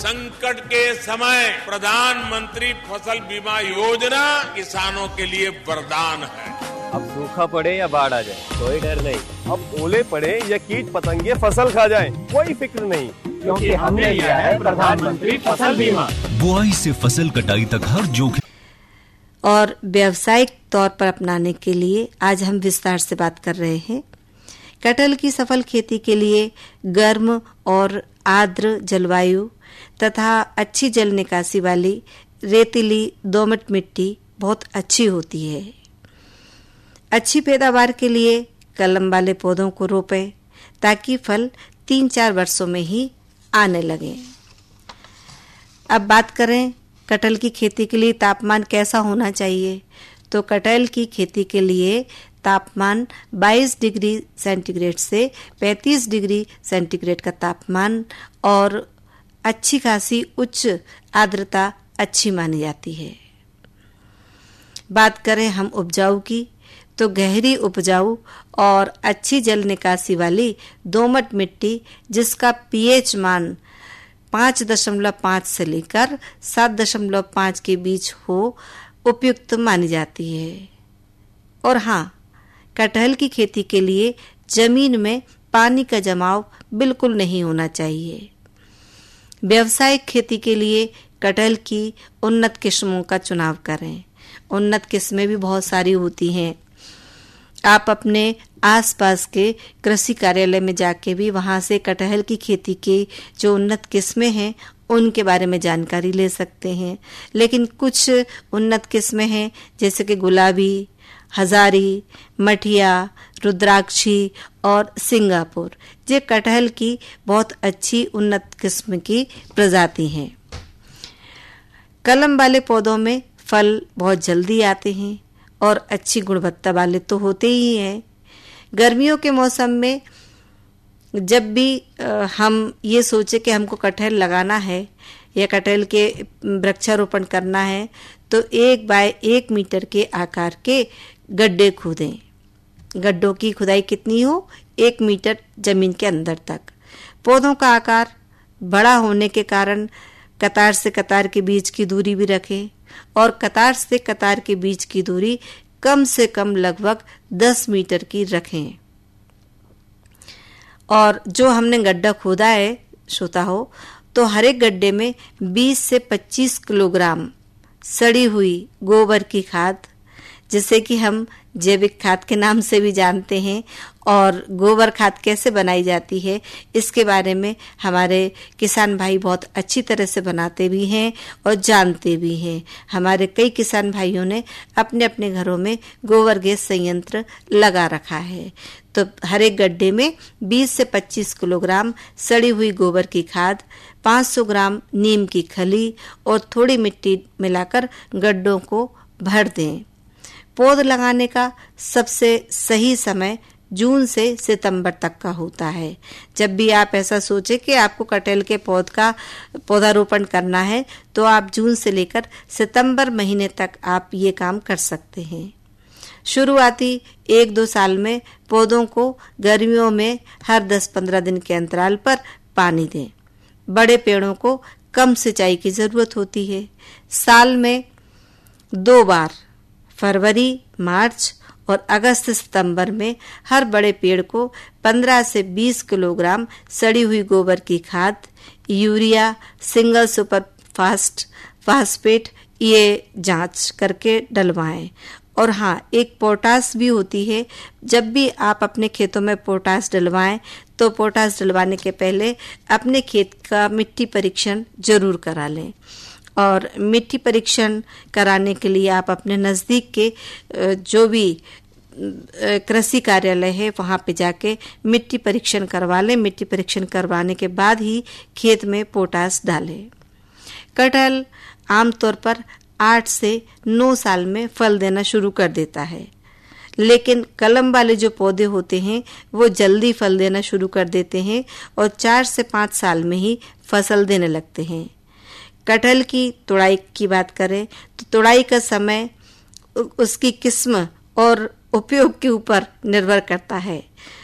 संकट के समय प्रधानमंत्री फसल बीमा योजना किसानों के लिए वरदान है। अब सूखा पड़े या बाढ़ आ जाए कोई डर नहीं, अब ओले पड़े या कीट पतंगे फसल खा जाए कोई फिक्र नहीं, क्योंकि हमने लिया है प्रधानमंत्री फसल बीमा। बुआई से फसल कटाई तक हर जोखिम और व्यावसायिक तौर पर अपनाने के लिए आज हम विस्तार से बात कर रहे हैं। कटहल की सफल खेती के लिए गर्म और आर्द्र जलवायु तथा अच्छी जल निकासी वाली रेतीली दोमट मिट्टी बहुत अच्छी होती है। अच्छी पैदावार के लिए कलम वाले पौधों को रोपें ताकि फल 3-4 वर्षों में ही आने लगे। अब बात करें कटहल की खेती के लिए तापमान कैसा होना चाहिए, तो कटहल की खेती के लिए तापमान 22 डिग्री सेंटीग्रेड से 35 डिग्री सेंटीग्रेड का तापमान और अच्छी खासी उच्च आर्द्रता अच्छी मानी जाती है। बात करें हम उपजाऊ की, तो गहरी उपजाऊ और अच्छी जल निकासी वाली दोमट मिट्टी जिसका पीएच मान 5.5 से लेकर 7.5 के बीच हो उपयुक्त मानी जाती है। और हाँ, कटहल की खेती के लिए जमीन में पानी का जमाव बिल्कुल नहीं होना चाहिए। व्यावसायिक खेती के लिए कटहल की उन्नत किस्मों का चुनाव करें। उन्नत किस्में भी बहुत सारी होती हैं। आप अपने आसपास के कृषि कार्यालय में जाके भी वहां से कटहल की खेती की जो उन्नत किस्में हैं उनके बारे में जानकारी ले सकते हैं। लेकिन कुछ उन्नत किस्में हैं जैसे कि गुलाबी, हजारी, मठिया, रुद्राक्षी और सिंगापुर, ये कटहल की बहुत अच्छी उन्नत किस्म की प्रजाति हैं। कलम वाले पौधों में फल बहुत जल्दी आते हैं और अच्छी गुणवत्ता वाले तो होते ही हैं। गर्मियों के मौसम में जब भी हम ये सोचे कि हमको कटहल लगाना है या कटहल के वृक्षारोपण करना है, तो 1 बाय 1 मीटर के आकार के गड्ढे खोदें। गड्ढों की खुदाई कितनी हो, 1 मीटर जमीन के अंदर तक। पौधों का आकार बड़ा होने के कारण कतार से कतार के बीच की दूरी भी रखें और कतार से कतार के बीच की दूरी कम से कम लगभग 10 मीटर की रखें। और जो हमने गड्ढा खोदा है श्रोता हो, तो हर एक गड्ढे में 20 से 25 किलोग्राम सड़ी हुई गोबर की खाद, जिसे कि हम जैविक खाद के नाम से भी जानते हैं, और गोबर खाद कैसे बनाई जाती है इसके बारे में हमारे किसान भाई बहुत अच्छी तरह से बनाते भी हैं और जानते भी हैं। हमारे कई किसान भाइयों ने अपने अपने घरों में गोबर गैस संयंत्र लगा रखा है। तो हर एक गड्ढे में 20 से 25 किलोग्राम सड़ी हुई गोबर की खाद, 500 ग्राम नीम की खली और थोड़ी मिट्टी मिलाकर गड्ढों को भर दें। पौध लगाने का सबसे सही समय जून से सितंबर तक का होता है। जब भी आप ऐसा सोचें कि आपको कटहल के पौधारोपण करना है, तो आप जून से लेकर सितंबर महीने तक आप ये काम कर सकते हैं। शुरुआती 1-2 साल में पौधों को गर्मियों में हर 10-15 दिन के अंतराल पर पानी दें। बड़े पेड़ों को कम सिंचाई की जरूरत होती है। साल में 2 बार फरवरी, मार्च और अगस्त सितंबर में हर बड़े पेड़ को 15 से 20 किलोग्राम सड़ी हुई गोबर की खाद, यूरिया, सिंगल सुपर फास्फेट ये जांच करके डलवाएं। और हाँ, एक पोटास भी होती है। जब भी आप अपने खेतों में पोटास डलवाएं, तो पोटास डलवाने के पहले अपने खेत का मिट्टी परीक्षण जरूर करा लें। और मिट्टी परीक्षण कराने के लिए आप अपने नज़दीक के जो भी कृषि कार्यालय है वहाँ पे जाके मिट्टी परीक्षण करवा लें। मिट्टी परीक्षण करवाने के बाद ही खेत में पोटास डालें। कटहल आमतौर पर 8 से 9 साल में फल देना शुरू कर देता है, लेकिन कलम वाले जो पौधे होते हैं वो जल्दी फल देना शुरू कर देते हैं और 4 से 5 साल में ही फसल देने लगते हैं। कटहल की तुड़ाई की बात करें तो तुड़ाई का समय उसकी किस्म और उपयोग के ऊपर निर्भर करता है।